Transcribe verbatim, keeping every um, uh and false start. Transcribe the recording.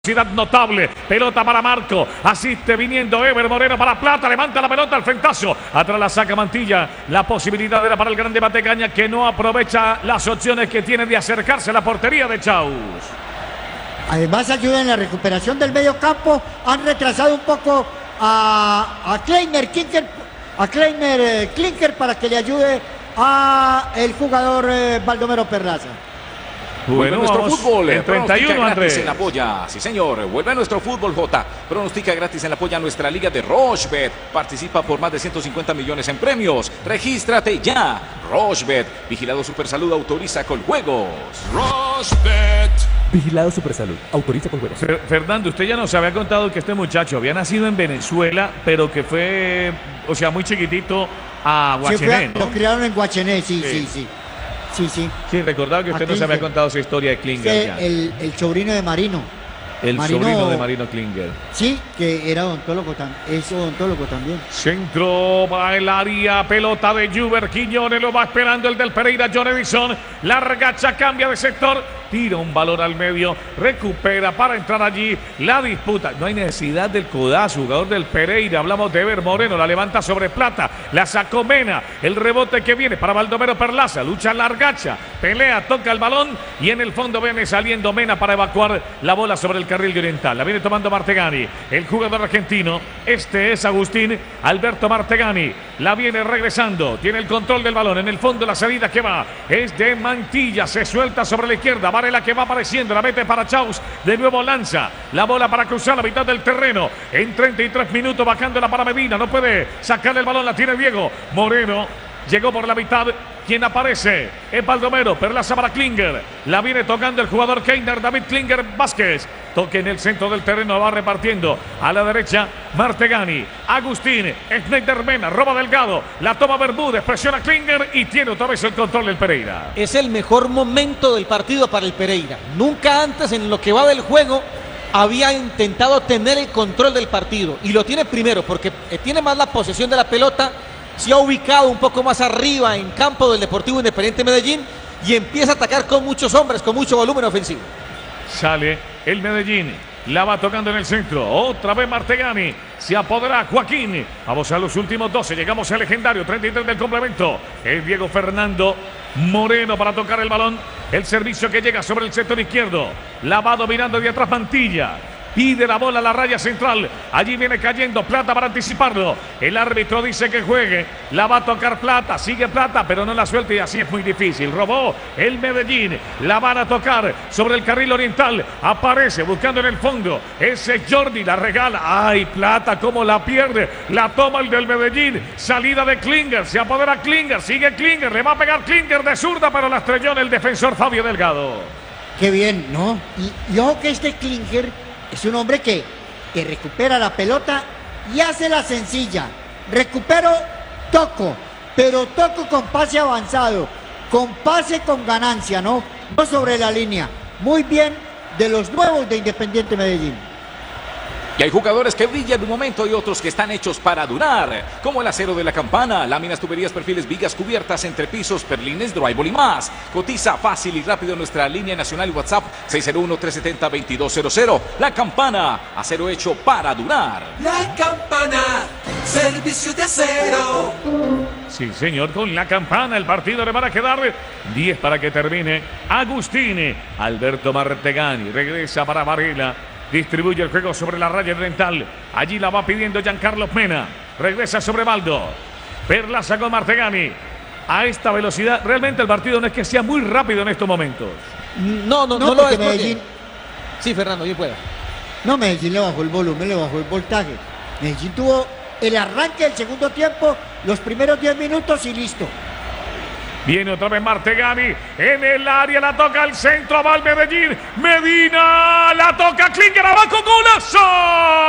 Velocidad notable, pelota para Marco, asiste viniendo Ever Moreno para Plata, levanta la pelota al frentazo, atrás la saca Mantilla, la posibilidad era para el grande Matecaña que no aprovecha las opciones que tiene de acercarse a la portería de Chaus. Además ayuda en la recuperación del medio campo, han retrasado un poco a, a Kleiner Klinker, a Kleiner eh, Klinker para que le ayude a el jugador eh, Baldomero Perlaza. Bueno, nuestro fútbol, el treinta y uno, Andrés. En la polla, sí señor, vuelve a nuestro fútbol J. Pronostica gratis en la polla nuestra liga de Rochebet. Participa por más de ciento cincuenta millones en premios. Regístrate ya. Rochebet, Vigilado Supersalud, autoriza con juegos. Rochebet. Vigilado Supersalud, autoriza con juegos. Fer Fernando, usted ya nos había contado que este muchacho había nacido en Venezuela, pero que fue, o sea, muy chiquitito a Guachené, sí, ¿no? Lo criaron en Guachené, sí, sí, sí. sí. Sí, sí. Sí, recordaba que usted nos había contado su historia de Klinger. Sí, el, el sobrino de Marino. El Marino, sobrino de Marino Klinger. Sí, que era odontólogo, es odontólogo también. Centro va el área, pelota de Juber Quiñones, lo va esperando el del Pereira, John Edison. Largacha, cambia de sector, tira un balón al medio, recupera para entrar allí, la disputa. No hay necesidad del codazo, jugador del Pereira, hablamos de Ever Moreno, la levanta sobre Plata, la sacó Mena, el rebote que viene para Baldomero Perlaza, lucha Largacha, pelea, toca el balón y en el fondo viene saliendo Mena para evacuar la bola sobre el carril de Oriental. La viene tomando Martegani, el jugador argentino. Este es Agustín Alberto Martegani. La viene regresando, tiene el control del balón. En el fondo la salida que va es de Mantilla, se suelta sobre la izquierda. Varela que va apareciendo, la mete para Chaus. De nuevo lanza la bola para cruzar la mitad del terreno. En treinta y tres minutos bajándola para Medina. No puede sacarle el balón, la tiene Diego Moreno. Llegó por la mitad, quien aparece es Baldomero, Perlaza para Klinger, la viene tocando el jugador Keiner, David Klinger Vázquez, toque en el centro del terreno, va repartiendo a la derecha Martegani, Agustín, Schneider Mena, roba Delgado, la toma Bermúdez, presiona Klinger y tiene otra vez el control del Pereira. Es el mejor momento del partido para el Pereira, nunca antes en lo que va del juego había intentado tener el control del partido y lo tiene primero porque tiene más la posesión de la pelota. Se ha ubicado un poco más arriba en campo del Deportivo Independiente Medellín y empieza a atacar con muchos hombres, con mucho volumen ofensivo. Sale el Medellín, la va tocando en el centro, otra vez Martegani, se apodera Joaquín, vamos a los últimos doce, llegamos al legendario treinta y tres del complemento, es Diego Fernando Moreno para tocar el balón, el servicio que llega sobre el sector izquierdo, la va dominando de atrás Mantilla. Pide la bola a la raya central. Allí viene cayendo Plata para anticiparlo. El árbitro dice que juegue. La va a tocar Plata. Sigue Plata, pero no la suelta y así es muy difícil. Robó el Medellín. La van a tocar sobre el carril oriental. Aparece buscando en el fondo. Ese Jordi la regala. ¡Ay, Plata! ¿Cómo la pierde? La toma el del Medellín. Salida de Klinger. Se apodera Klinger. Sigue Klinger. Le va a pegar Klinger de zurda, pero la estrelló en el defensor Fabio Delgado. Qué bien, ¿no? Y, y ojo que este Klinger es un hombre que, que recupera la pelota y hace la sencilla. Recupero, toco, pero toco con pase avanzado, con pase con ganancia, ¿no? No sobre la línea. Muy bien de los nuevos de Independiente Medellín. Y hay jugadores que brillan en un momento y otros que están hechos para durar, como el acero de la Campana, láminas, tuberías, perfiles, vigas, cubiertas, entrepisos, perlines, drywall y más. Cotiza fácil y rápido en nuestra línea nacional y WhatsApp seis cero uno, tres siete cero, veintidós cero cero. La Campana, acero hecho para durar. La Campana, servicio de acero. Sí, señor, con la Campana el partido le van a quedar diez para que termine. Agustín Alberto Martegani regresa para Varela. Distribuye el juego sobre la raya oriental. Allí la va pidiendo Giancarlos Mena. Regresa sobre Baldo. Perlaza con Martegani. A esta velocidad, realmente el partido no es que sea muy rápido en estos momentos. No, no, no, no lo es. Medellín... Sí, Fernando, bien pueda. No, Medellín le bajó el volumen, le bajó el voltaje. Medellín tuvo el arranque del segundo tiempo, los primeros diez minutos y listo. Viene otra vez Martegani en el área, la toca al centro, va al Medellín. Medina, la toca Klinger, abajo, golazo.